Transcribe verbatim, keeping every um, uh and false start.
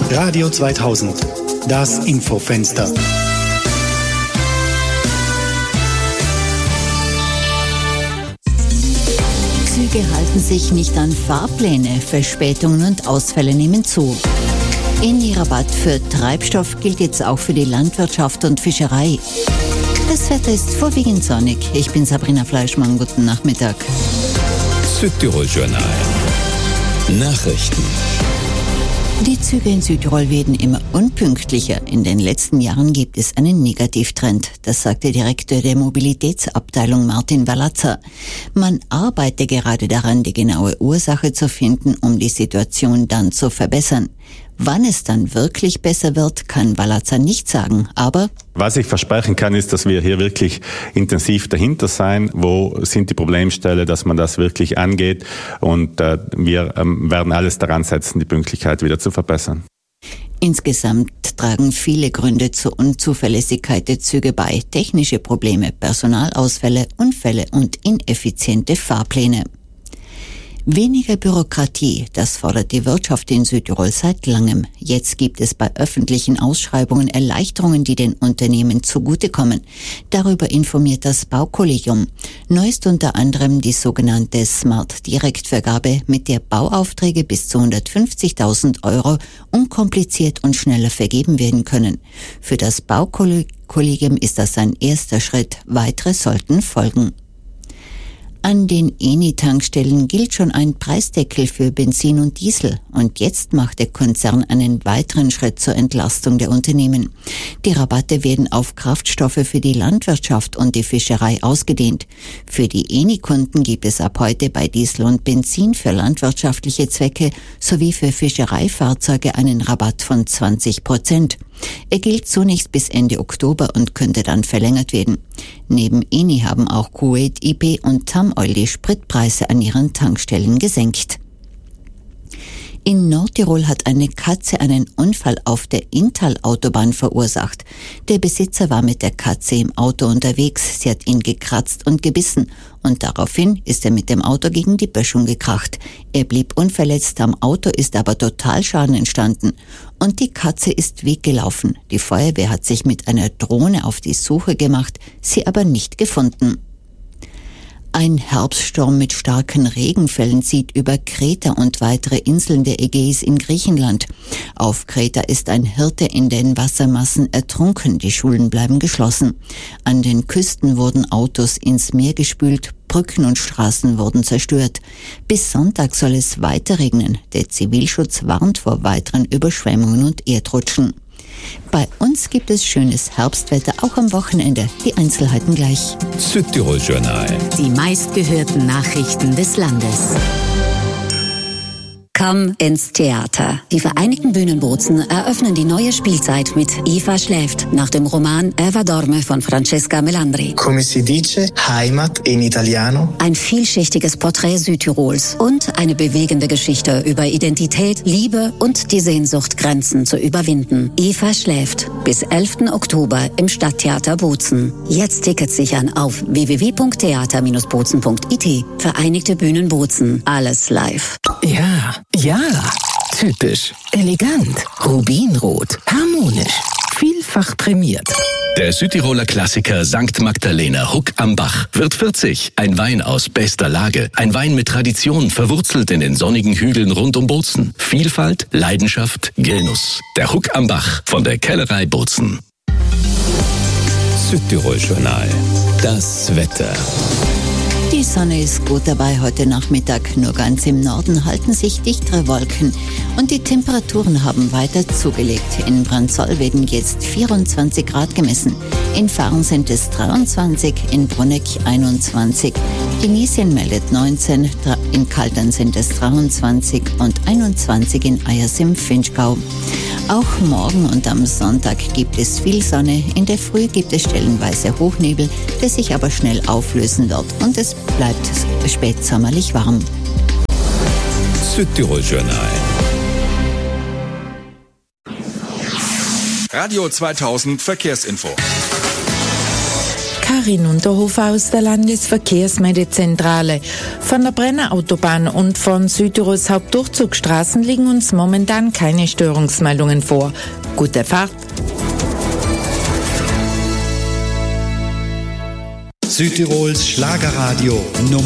Radio zweitausend, das Infofenster. Züge halten sich nicht an Fahrpläne, Verspätungen und Ausfälle nehmen zu. Eni-Rabatt für Treibstoff gilt jetzt auch für die Landwirtschaft und Fischerei. Das Wetter ist vorwiegend sonnig. Ich bin Sabrina Fleischmann. Guten Nachmittag. Südtirol-Journal. Nachrichten. Die Züge in Südtirol werden immer unpünktlicher. In den letzten Jahren gibt es einen Negativtrend. Das sagte Direktor der Mobilitätsabteilung Martin Valazza. Man arbeite gerade daran, die genaue Ursache zu finden, um die Situation dann zu verbessern. Wann es dann wirklich besser wird, kann Valazza nicht sagen, aber was ich versprechen kann, ist, dass wir hier wirklich intensiv dahinter sein. Wo sind die Problemstellen, dass man das wirklich angeht? Und äh, wir ähm, werden alles daran setzen, die Pünktlichkeit wieder zu verbessern. Insgesamt tragen viele Gründe zur Unzuverlässigkeit der Züge bei. Technische Probleme, Personalausfälle, Unfälle und ineffiziente Fahrpläne. Weniger Bürokratie, das fordert die Wirtschaft in Südtirol seit langem. Jetzt gibt es bei öffentlichen Ausschreibungen Erleichterungen, die den Unternehmen zugutekommen. Darüber informiert das Baukollegium. Neu ist unter anderem die sogenannte Smart-Direktvergabe, mit der Bauaufträge bis zu hundertfünfzigtausend Euro unkompliziert und schneller vergeben werden können. Für das Baukollegium ist das ein erster Schritt. Weitere sollten folgen. An den Eni-Tankstellen gilt schon ein Preisdeckel für Benzin und Diesel. Und jetzt macht der Konzern einen weiteren Schritt zur Entlastung der Unternehmen. Die Rabatte werden auf Kraftstoffe für die Landwirtschaft und die Fischerei ausgedehnt. Für die Eni-Kunden gibt es ab heute bei Diesel und Benzin für landwirtschaftliche Zwecke sowie für Fischereifahrzeuge einen Rabatt von zwanzig Prozent. Er gilt zunächst bis Ende Oktober und könnte dann verlängert werden. Neben Eni haben auch Kuwait, I P und Tamoil die Spritpreise an ihren Tankstellen gesenkt. In Nordtirol hat eine Katze einen Unfall auf der Inntal-Autobahn verursacht. Der Besitzer war mit der Katze im Auto unterwegs. Sie hat ihn gekratzt und gebissen und daraufhin ist er mit dem Auto gegen die Böschung gekracht. Er blieb unverletzt, am Auto ist aber Totalschaden entstanden und die Katze ist weggelaufen. Die Feuerwehr hat sich mit einer Drohne auf die Suche gemacht, sie aber nicht gefunden. Ein Herbststurm mit starken Regenfällen zieht über Kreta und weitere Inseln der Ägäis in Griechenland. Auf Kreta ist ein Hirte in den Wassermassen ertrunken. Die Schulen bleiben geschlossen. An den Küsten wurden Autos ins Meer gespült. Brücken und Straßen wurden zerstört. Bis Sonntag soll es weiter regnen. Der Zivilschutz warnt vor weiteren Überschwemmungen und Erdrutschen. Bei uns gibt es schönes Herbstwetter, auch am Wochenende. Die Einzelheiten gleich. Südtirol-Journal. Die meistgehörten Nachrichten des Landes. Komm ins Theater. Die Vereinigten Bühnen Bozen eröffnen die neue Spielzeit mit Eva schläft, nach dem Roman Eva dorme von Francesca Melandri. Come si dice, Heimat in Italiano. Ein vielschichtiges Porträt Südtirols und eine bewegende Geschichte über Identität, Liebe und die Sehnsucht, Grenzen zu überwinden. Eva schläft. Bis elften Oktober im Stadttheater Bozen. Jetzt Tickets sichern auf w w w punkt theater Bindestrich bozen punkt i t. Vereinigte Bühnen Bozen. Alles live. Ja, ja, typisch, elegant, rubinrot, harmonisch, vielfach prämiert. Der Südtiroler Klassiker Sankt Magdalena Huck am Bach wird vierzig. Ein Wein aus bester Lage. Ein Wein mit Tradition, verwurzelt in den sonnigen Hügeln rund um Bozen. Vielfalt, Leidenschaft, Genuss. Der Huck am Bach von der Kellerei Bozen. Südtirol-Journal. Das Wetter. Die Sonne ist gut dabei heute Nachmittag. Nur ganz im Norden halten sich dichtere Wolken und die Temperaturen haben weiter zugelegt. In Brandsol werden jetzt vierundzwanzig Grad gemessen. In Fahren sind es dreiundzwanzig, in Bruneck einundzwanzig. Genesien meldet neunzehn, in Kaltern sind es dreiundzwanzig und einundzwanzig in Eyers im Finchgau. Auch morgen und am Sonntag gibt es viel Sonne. In der Früh gibt es stellenweise Hochnebel, der sich aber schnell auflösen wird und es bleibt spätsommerlich warm. Südtirol-Journal. Radio zweitausend Verkehrsinfo. Karin Unterhofer aus der Landesverkehrsmeldezentrale. Von der Brenner Autobahn und von Südtirols Hauptdurchzugsstraßen liegen uns momentan keine Störungsmeldungen vor. Gute Fahrt! Südtirols Schlagerradio Nummer